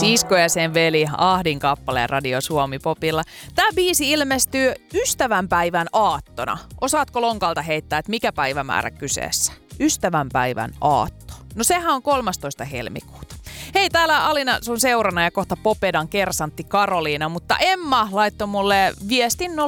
Sisko ja sen veli Ahdin kappale Radio Suomi Popilla. Tämä biisi ilmestyy ystävänpäivän aattona. Osaatko lonkalta heittää, että mikä päivämäärä kyseessä? Ystävänpäivän aatto. No sehän on 13. helmikuuta. Hei, täällä Alina sun seurana ja kohta Popedan kersantti Karoliina, mutta Emma laittoi mulle viestin 0403564556,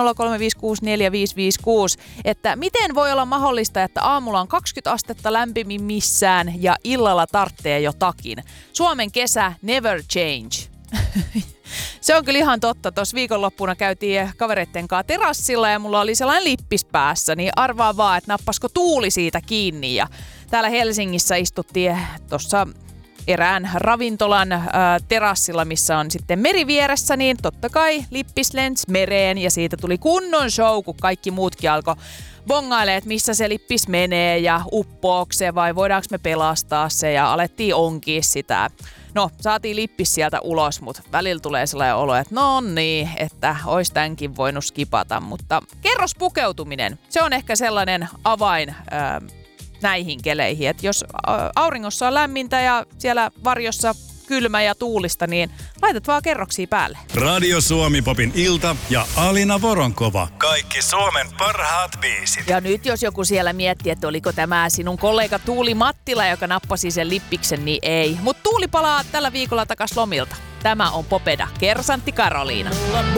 että miten voi olla mahdollista, että aamulla on 20 astetta lämpimimmissään ja illalla tarttee jo takin. Suomen kesä never change. Se on kyllä ihan totta. Tuossa viikonloppuna käytiin kavereitten kanssa terassilla ja mulla oli sellainen lippis päässä, niin arvaa vaan, että nappasko tuuli siitä kiinni. Ja täällä Helsingissä istuttiin tuossa erään ravintolan terassilla, missä on sitten meri vieressä, niin totta kai lippis lensi mereen ja siitä tuli kunnon show, kun kaikki muutkin alkoi bongailemaan, että missä se lippis menee ja uppoako se vai voidaanko me pelastaa se ja alettiin onkia sitä. No, saatiin lippis sieltä ulos, mutta välillä tulee sellainen olo, että no niin, että olisi tämänkin voinut skipata, mutta kerros pukeutuminen, se on ehkä sellainen avain näihin keleihin, että jos auringossa on lämmintä ja siellä varjossa kylmä ja tuulista, niin laitat vaan kerroksia päälle. Radio Suomi Popin ilta ja Alina Voronkova. Kaikki Suomen parhaat biisit. Ja nyt jos joku siellä miettii, että oliko tämä sinun kollega Tuuli Mattila, joka nappasi sen lippiksen, niin ei. Mutta Tuuli palaa tällä viikolla takas lomilta. Tämä on Popeda, kersantti Karoliina.